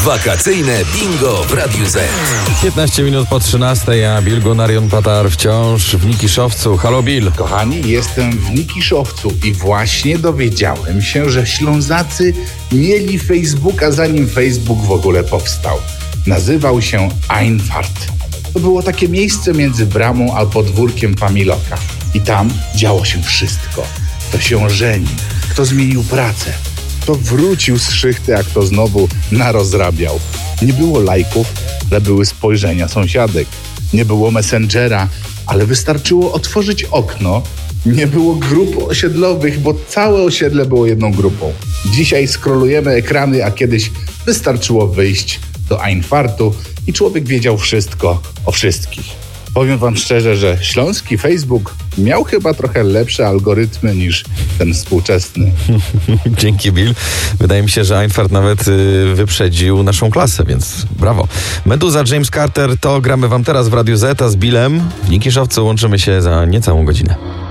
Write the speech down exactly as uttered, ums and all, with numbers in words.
Wakacyjne bingo w Radiu Z. piętnaście minut po trzynastej, a Bill Gunarion Patar wciąż w Nikiszowcu. Halo Bill. Kochani, jestem w Nikiszowcu i właśnie dowiedziałem się, że Ślązacy mieli Facebooka, zanim Facebook w ogóle powstał. Nazywał się Einfart. To było takie miejsce między bramą a podwórkiem Pamiloka. I tam działo się wszystko. Kto się żeni, kto zmienił pracę, kto wrócił z szychty, a kto znowu narozrabiał. Nie było lajków, ale były spojrzenia sąsiadek. Nie było Messengera, ale wystarczyło otworzyć okno. Nie było grup osiedlowych, bo całe osiedle było jedną grupą. Dzisiaj scrollujemy ekrany, a kiedyś wystarczyło wyjść do Einfartu i człowiek wiedział wszystko o wszystkich. Powiem wam szczerze, że śląski Facebook miał chyba trochę lepsze algorytmy niż ten współczesny. Dzięki Bill. Wydaje mi się, że Einfart nawet y, wyprzedził naszą klasę, więc brawo. Meduza, James Carter, to gramy wam teraz w Radiu Z, a z Billem w Nikiszowcu łączymy się za niecałą godzinę.